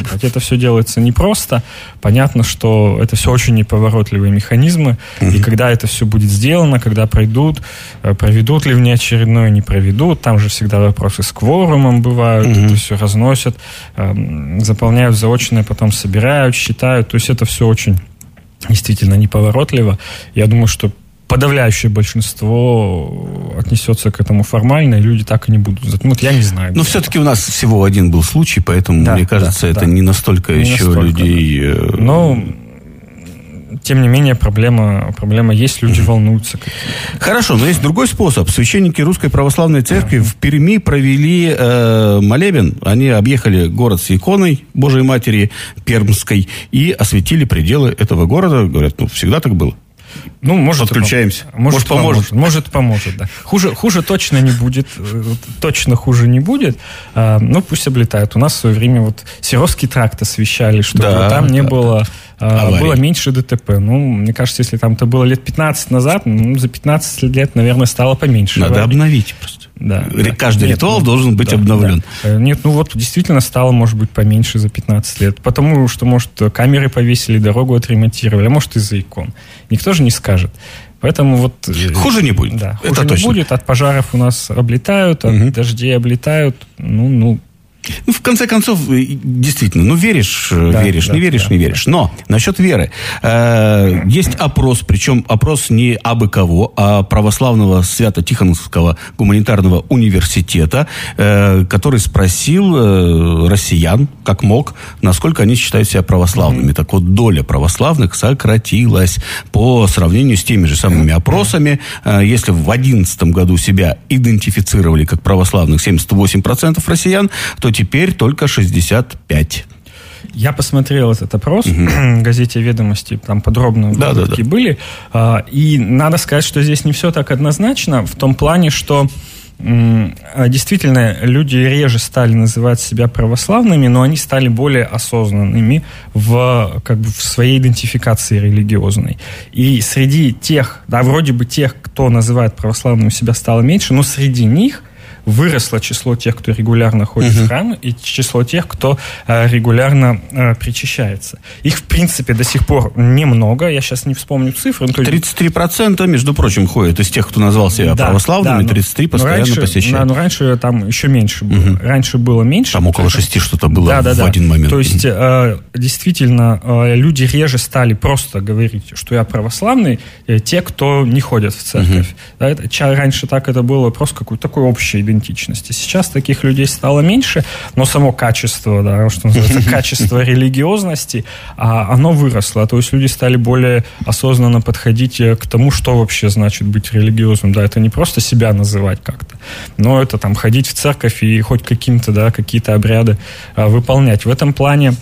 собрать. Это все делается непросто. Понятно, что это все очень неповоротливые механизмы. И когда это все будет сделано, когда проведут ли внеочередное, не проведут, там же всегда вопросы с кворумом бывают, это все разносят, заполняют заочное, потом собирают, считают. То есть это все очень действительно неповоротливо. Я думаю, что подавляющее большинство отнесется к этому формально, и люди так и не будут затянуть. Я не знаю. Но все-таки у нас всего один был случай, поэтому, мне кажется, это не настолько еще людей... Но, тем не менее, проблема есть, люди волнуются. Хорошо, но есть другой способ. Священники Русской Православной Церкви в Перми провели молебен. Они объехали город с иконой Божией Матери Пермской и осветили пределы этого города. Говорят, всегда так было. Может, подключаемся. Может, поможет. Может, поможет, да. Хуже точно не будет. Точно хуже не будет. Пусть облетают. У нас в свое время Серовский тракт освещали, чтобы там не было... Было меньше ДТП. Мне кажется, если там это было лет 15 назад, за 15 лет, наверное, стало поменьше. Надо обновить просто. Да, каждый ритуал должен быть обновлен. Да. Нет, действительно стало, может быть, поменьше за 15 лет. Потому что, может, камеры повесили, дорогу отремонтировали, а может, из-за икон. Никто же не скажет. Поэтому хуже не будет. Да, хуже не будет. От пожаров у нас облетают, от дождей облетают. В конце концов, действительно, веришь, не веришь. Но насчет веры. Есть опрос, причем опрос не абы кого, а православного Свято-Тихоновского гуманитарного университета, который спросил россиян, как мог, насколько они считают себя православными. Так вот, доля православных сократилась по сравнению с теми же самыми опросами. Если в 2011 году себя идентифицировали как православных 78% россиян, то теперь только 65%. Я посмотрел этот опрос в газете «Ведомости», там подробно такие были. И надо сказать, что здесь не все так однозначно, в том плане, что действительно люди реже стали называть себя православными, но они стали более осознанными в своей идентификации религиозной. И среди тех, вроде бы тех, кто называет православными себя, стало меньше, но среди них выросло число тех, кто регулярно ходит в храм, и число тех, кто регулярно причащается. Их, в принципе, до сих пор немного. Я сейчас не вспомню цифры. 33%, между прочим, ходят из тех, кто назвал себя православными, 33% постоянно посещают. Но раньше там еще меньше было. Раньше было меньше. Там около 6 что-то было в один момент. То есть, действительно, люди реже стали просто говорить, что я православный, те, кто не ходят в церковь. Раньше так это было просто какой-то такой общий идентичности. Сейчас таких людей стало меньше, но само качество, что называется, качество религиозности, оно выросло. То есть люди стали более осознанно подходить к тому, что вообще значит быть религиозным. Это не просто себя называть как-то, но это ходить в церковь и хоть какие-то обряды выполнять. В этом плане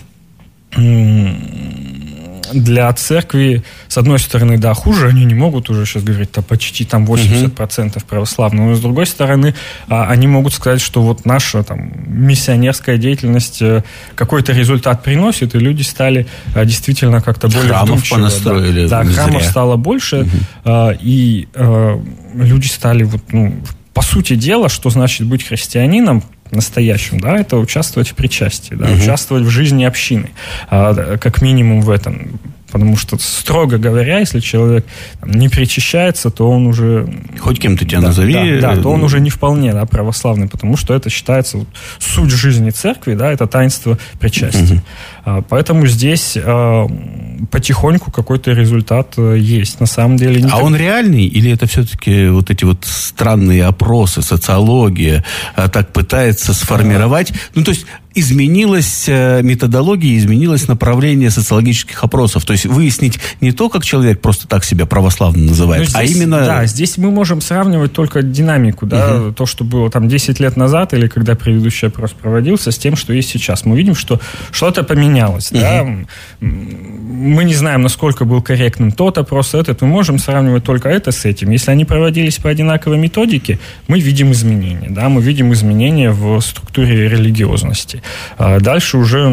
для церкви, с одной стороны, хуже, они не могут уже сейчас говорить, почти 80% православных, но с другой стороны, они могут сказать, что наша миссионерская деятельность какой-то результат приносит, и люди стали действительно как-то более храмов понастроили. Храмов стало больше, и люди стали, по сути дела, что значит быть христианином, настоящим, это участвовать в причастии, участвовать в жизни общины, как минимум в этом. Потому что, строго говоря, если человек не причащается, то он уже... Хоть кем ты тебя назови. То он уже не вполне православный, потому что это считается суть жизни церкви, это таинство причастия. Поэтому здесь потихоньку какой-то результат есть. На самом деле... А он реальный? Или это все-таки эти странные опросы, социология так пытается сформировать? То есть изменилась методология, изменилось направление социологических опросов. То есть выяснить не то, как человек просто так себя православным называет, здесь, а именно... Да, здесь мы можем сравнивать только динамику, то, что было 10 лет назад, или когда предыдущий опрос проводился, с тем, что есть сейчас. Мы видим, что что-то поменялось. Мы не знаем, насколько был корректным тот опрос, этот. Мы можем сравнивать только это с этим. Если они проводились по одинаковой методике, мы видим изменения. Мы видим изменения в структуре религиозности. Дальше уже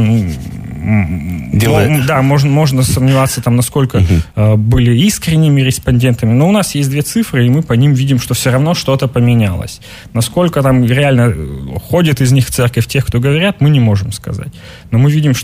можно сомневаться, насколько были искренними респондентами, но у нас есть 2 цифры, и мы по ним видим, что все равно что-то поменялось. Насколько реально ходят из них в церковь тех, кто говорят, мы не можем сказать. Но мы видим, что